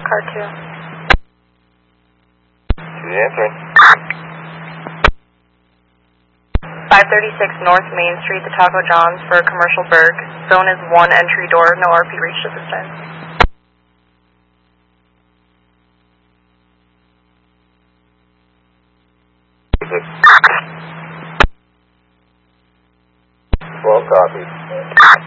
Car 2. She's answering. 536 North Main Street, the Taco John's for a commercial burg. Zone is 1, entry door, no RP reached at this time. Well, copy.